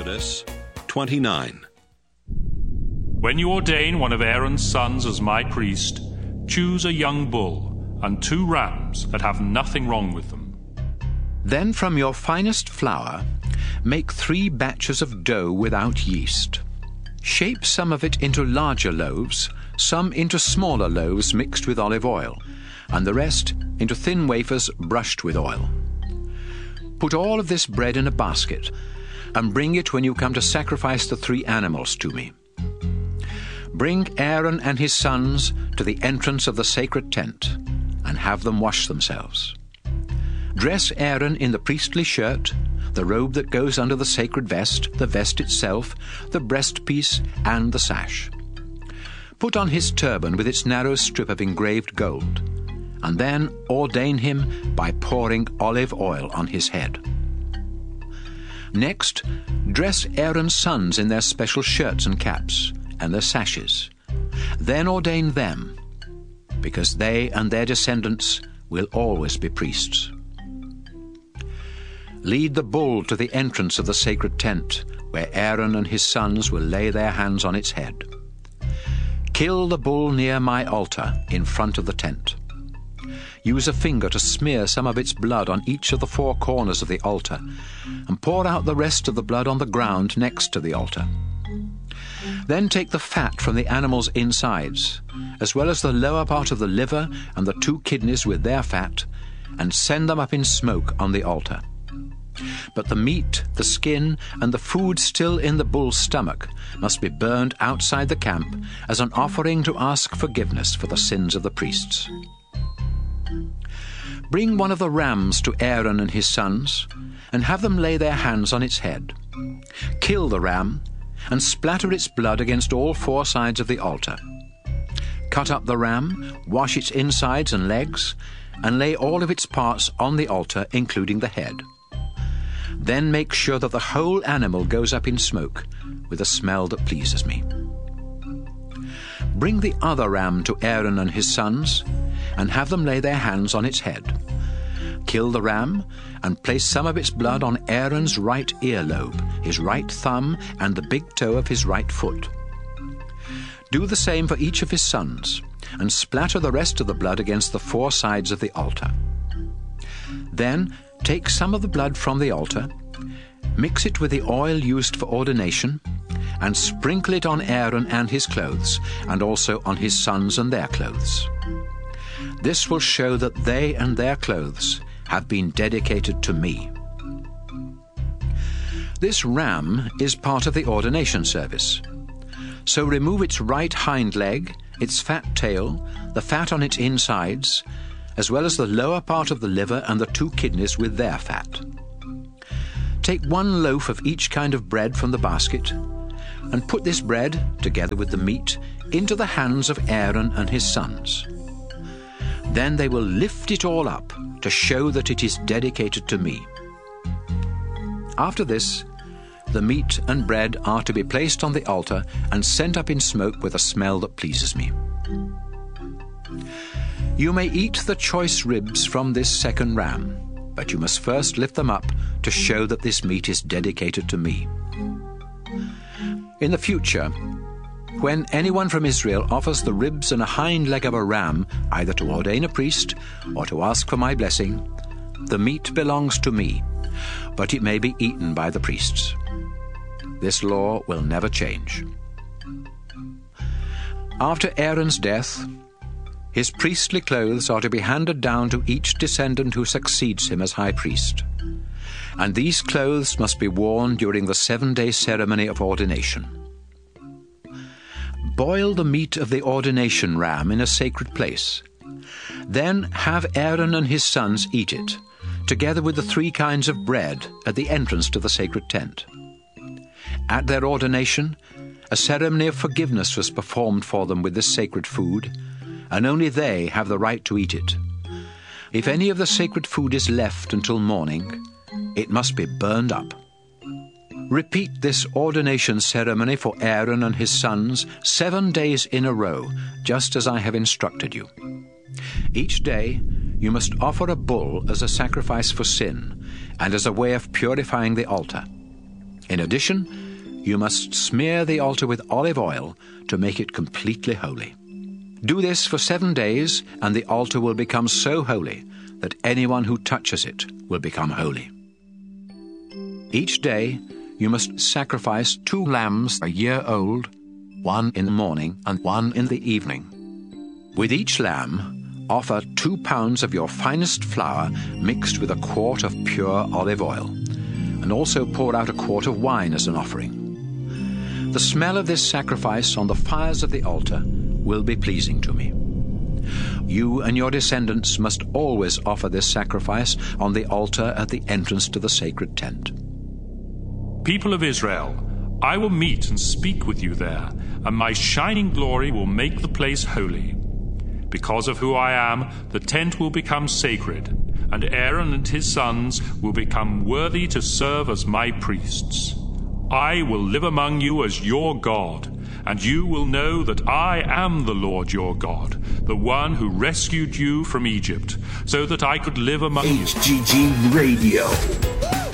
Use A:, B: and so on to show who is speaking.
A: Exodus 29.
B: When you ordain one of Aaron's sons as my priest, choose a young bull and 2 rams that have nothing wrong with them.
C: Then from your finest flour, make 3 batches of dough without yeast. Shape some of it into larger loaves, some into smaller loaves mixed with olive oil, and the rest into thin wafers brushed with oil. Put all of this bread in a basket, and bring it when you come to sacrifice the 3 animals to me. Bring Aaron and his sons to the entrance of the sacred tent, and have them wash themselves. Dress Aaron in the priestly shirt, the robe that goes under the sacred vest, the vest itself, the breastpiece, and the sash. Put on his turban with its narrow strip of engraved gold, and then ordain him by pouring olive oil on his head. Next, dress Aaron's sons in their special shirts and caps, and their sashes. Then ordain them, because they and their descendants will always be priests. Lead the bull to the entrance of the sacred tent, where Aaron and his sons will lay their hands on its head. Kill the bull near my altar, in front of the tent. Use a finger to smear some of its blood on each of the 4 corners of the altar, and pour out the rest of the blood on the ground next to the altar. Then take the fat from the animal's insides, as well as the lower part of the liver and the 2 kidneys with their fat, and send them up in smoke on the altar. But the meat, the skin, and the food still in the bull's stomach must be burned outside the camp as an offering to ask forgiveness for the sins of the priests. Bring one of the rams to Aaron and his sons, and have them lay their hands on its head. Kill the ram, and splatter its blood against all 4 sides of the altar. Cut up the ram, wash its insides and legs, and lay all of its parts on the altar, including the head. Then make sure that the whole animal goes up in smoke, with a smell that pleases me. Bring the other ram to Aaron and his sons, and have them lay their hands on its head. Kill the ram, and place some of its blood on Aaron's right earlobe, his right thumb, and the big toe of his right foot. Do the same for each of his sons, and splatter the rest of the blood against the 4 sides of the altar. Then take some of the blood from the altar, mix it with the oil used for ordination, and sprinkle it on Aaron and his clothes, and also on his sons and their clothes. This will show that they and their clothes have been dedicated to me. This ram is part of the ordination service. So remove its right hind leg, its fat tail, the fat on its insides, as well as the lower part of the liver and the 2 kidneys with their fat. Take 1 loaf of each kind of bread from the basket, and put this bread, together with the meat, into the hands of Aaron and his sons. Then they will lift it all up to show that it is dedicated to me. After this, the meat and bread are to be placed on the altar and sent up in smoke with a smell that pleases me. You may eat the choice ribs from this second ram, but you must first lift them up to show that this meat is dedicated to me. In the future, when anyone from Israel offers the ribs and a hind leg of a ram, either to ordain a priest or to ask for my blessing, the meat belongs to me, but it may be eaten by the priests. This law will never change. After Aaron's death, his priestly clothes are to be handed down to each descendant who succeeds him as high priest, and these clothes must be worn during the 7-day ceremony of ordination. Boil the meat of the ordination ram in a sacred place. Then have Aaron and his sons eat it, together with the 3 kinds of bread at the entrance to the sacred tent. At their ordination, a ceremony of forgiveness was performed for them with this sacred food, and only they have the right to eat it. If any of the sacred food is left until morning, it must be burned up. Repeat this ordination ceremony for Aaron and his sons 7 days in a row, just as I have instructed you. Each day you must offer a bull as a sacrifice for sin and as a way of purifying the altar. In addition, you must smear the altar with olive oil to make it completely holy. Do this for 7 days, and the altar will become so holy that anyone who touches it will become holy. Each day you must sacrifice 2 lambs a year old, 1 in the morning and 1 in the evening. With each lamb, offer 2 pounds of your finest flour mixed with a quart of pure olive oil, and also pour out a quart of wine as an offering. The smell of this sacrifice on the fires of the altar will be pleasing to me. You and your descendants must always offer this sacrifice on the altar at the entrance to the sacred tent.
B: People of Israel, I will meet and speak with you there, and my shining glory will make the place holy. Because of who I am, the tent will become sacred, and Aaron and his sons will become worthy to serve as my priests. I will live among you as your God, and you will know that I am the Lord your God, the one who rescued you from Egypt, so that I could live among you.
D: HGG Radio.